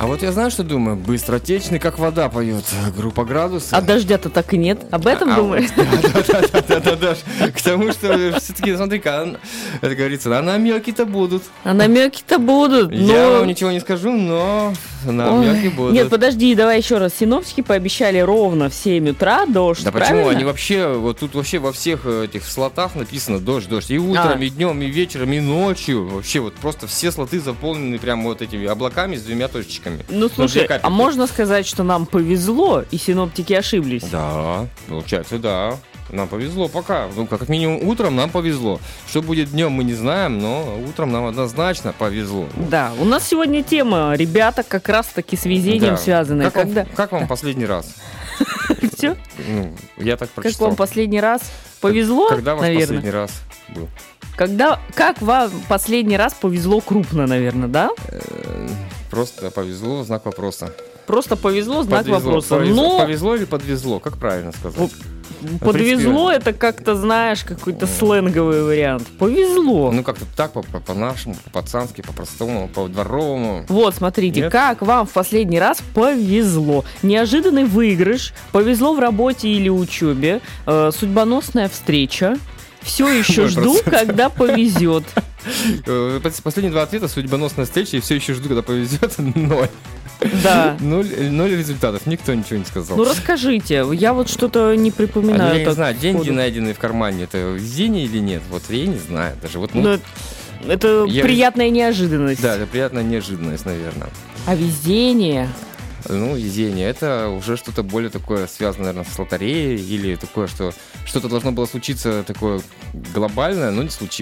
А вот я знаю, что думаю. Быстротечный, как вода поет. Группа «Градусы». А дождя-то так и нет. Об этом думаешь? Да. К тому, что все-таки, смотри-ка, это говорится, а намеки-то будут. А намеки-то будут. Я вам ничего не скажу, но намеки будут. Нет, подожди, давай еще раз. Синоптики пообещали ровно в 7 утра дождь, Да правильно? почему? Они вообще, вот тут вообще во всех этих слотах написано дождь. И утром, и днем, и вечером, и ночью. Вообще вот просто все слоты заполнены прям вот этими облаками с двумя точечками. Ну, слушай, а можно сказать, что нам повезло, и синоптики ошиблись? Да, получается, да. Нам повезло пока. Ну, как минимум утром нам повезло. Что будет днем, мы не знаем, но утром нам однозначно повезло. Да, у нас сегодня тема, ребята, как раз-таки с везением связанная. Как вам последний раз? Все? Ну, я так прочитал. Как вам последний раз повезло, Когда вас наверное? последний раз был? Как вам последний раз повезло крупно, наверное, да? Просто повезло, знак вопроса. Просто повезло, знак вопроса. Повезло или подвезло? Как правильно сказать? Подвезло, это как-то, знаешь, какой-то сленговый вариант. Повезло. Ну, как-то так, по-нашему, по-пацански, по-простому, по-дворовому. Вот, смотрите, Нет? как вам в последний раз повезло. Неожиданный выигрыш, повезло в работе или учебе, судьбоносная встреча. Все еще жду, когда повезет. Последние два ответа: судьбоносная встреча, и все еще жду, когда повезет. 0. Да. 0 результатов. Никто ничего не сказал. Ну расскажите, я вот что-то не припоминаю. Я не знаю, деньги, найденные в кармане, это везение или нет? Вот я не знаю. Даже вот. Это приятная неожиданность. Да, это приятная неожиданность, наверное. А везение? Ну, везение, это уже что-то более такое связано, наверное, с лотереей, или такое, что что-то должно было случиться такое глобальное, но не случилось.